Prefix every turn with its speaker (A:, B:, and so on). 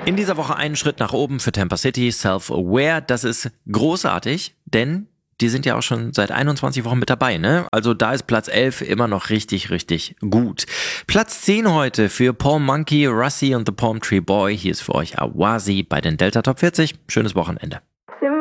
A: In dieser Woche einen Schritt nach oben für Tampa City, Self-Aware. Das ist großartig, denn die sind ja auch schon seit 21 Wochen mit dabei, ne? Also da ist Platz 11 immer noch richtig, richtig gut. Platz 10 heute für Paul Monkey, Russie und The Palm Tree Boy. Hier ist für euch Awazi bei den Delta Top 40. Schönes Wochenende.